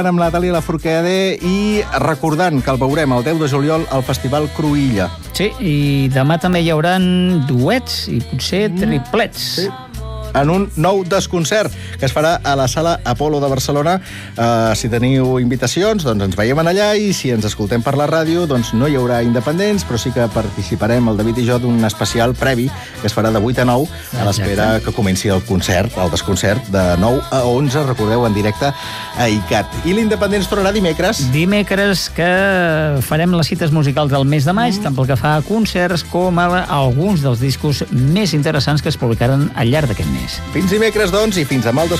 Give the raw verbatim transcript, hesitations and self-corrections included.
amb la Natàlia Lafourcade i recordant que el veurem el deu de juliol al Festival Cruïlla. Sí, i demà també hi haurà duets i potser triplets. Sí. En un nou desconcert que es farà a la Sala Apolo de Barcelona. Uh, si teniu invitacions, doncs ens veiem allà, i si ens escoltem per la ràdio, doncs no hi haurà independents, però sí que participarem, el David i jo, d'un especial previ que es farà de vuit a nou, a l'espera que comenci el concert, el desconcert, de nou a onze, recordeu, en directe a I C A T. I l'Independents tornarà dimecres. Dimecres, que farem les cites musicals del mes de maig, mm. tant pel que fa a concerts com a alguns dels discos més interessants que es publicaran al llarg d'aquest mes. Fins dimecres, doncs, i fins amb el desconcert.